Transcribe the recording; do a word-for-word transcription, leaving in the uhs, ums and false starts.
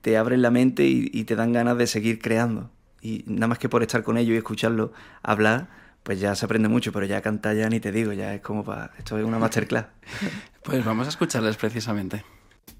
te abren la mente y, y te dan ganas de seguir creando. Y nada más que por estar con ellos y escucharlos hablar, pues ya se aprende mucho, pero ya cantar ya ni te digo, ya es como para... Esto es una masterclass. Pues vamos a escucharles precisamente.